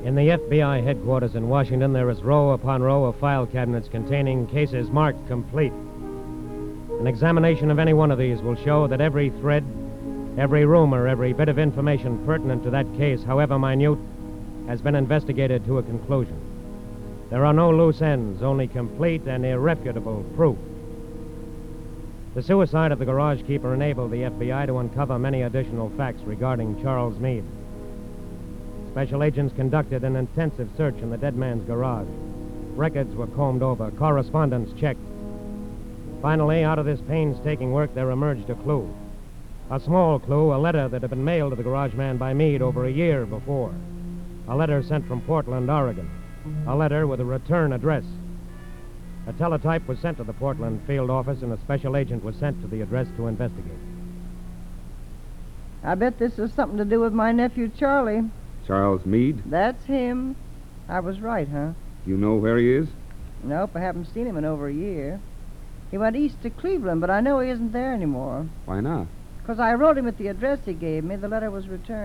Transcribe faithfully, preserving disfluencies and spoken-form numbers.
In the F B I headquarters in Washington, there is row upon row of file cabinets containing cases marked complete. An examination of any one of these will show that every thread, every rumor, every bit of information pertinent to that case, however minute, has been investigated to a conclusion. There are no loose ends, only complete and irrefutable proof. The suicide of the garage keeper enabled the F B I to uncover many additional facts regarding Charles Meade. Special agents conducted an intensive search in the dead man's garage. Records were combed over, correspondence checked. Finally, out of this painstaking work, there emerged a clue. A small clue, a letter that had been mailed to the garage man by Meade over a year before. A letter sent from Portland, Oregon. A letter with a return address. A teletype was sent to the Portland field office, and a special agent was sent to the address to investigate. I bet this has something to do with my nephew, Charlie. Charles Meade? That's him. I was right, huh? You know where he is? Nope, I haven't seen him in over a year. He went east to Cleveland, but I know he isn't there anymore. Why not? Because I wrote him at the address he gave me. The letter was returned.